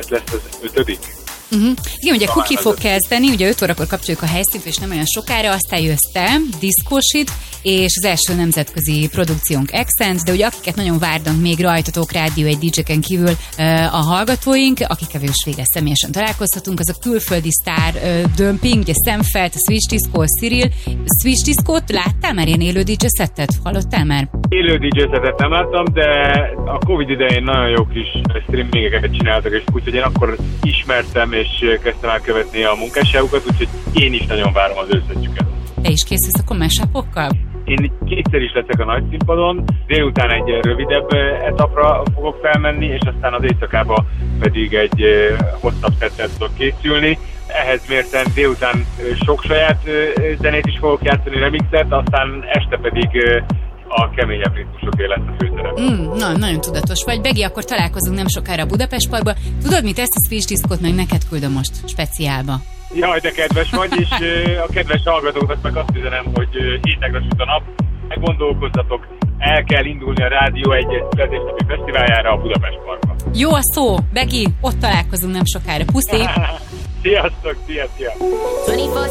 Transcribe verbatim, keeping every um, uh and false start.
ez lesz az ötödik. Uh-huh. Igen, ugye Kuki fog kezdeni, ugye öt órakor kapcsoljuk a helyszínt, és nem olyan sokára, aztán jössz te, Diszkósit, és az első nemzetközi produkciónk Accent, de ugye akiket nagyon várnak még rajtatok rádió egy dé dzséken kívül uh, a hallgatóink, akikkel is végre személyesen találkozhatunk, az a külföldi sztár uh, Dömping, ugye Szemfeld, a Switch Disco, Cyril. Switch Discót láttál már ilyen élő dé dzsé szettet? Hallottál már? Élő dé dzsé szettet nem láttam, de a Covid idején nagyon jó kis streamingeket csináltak, és úgyhogy én akkor ismertem, és kezdtem el követni a munkásságukat, úgyhogy én is nagyon várom az összecsüket. Te is készülsz akkor mashupokkal? Én kétszer is leszek a nagy színpadon, délután egy rövidebb etapra fogok felmenni, és aztán az éjszakába pedig egy hosszabb szettet tudok készülni. Ehhez mérten délután sok saját zenét is fogok játszani, remixet, aztán este pedig a keményebb ritmusoké lesz a főszerep. Mm, na, nagyon tudatos vagy. Begi, akkor találkozunk nem sokára a Budapest Parkba. Tudod mit, ezt a Switch Discot meg neked küldöm most speciálba. Jaj, de kedves vagy, és a kedves hallgatóknak meg azt üzenem, hogy hétekre süt a nap, meggondolkozzatok, el kell indulni a Rádió egy születésnapi fesztiváljára a Budapest Parkba. Jó a szó, Begi, ott találkozunk nem sokára. Puszi! Sziasztok, szia, szia!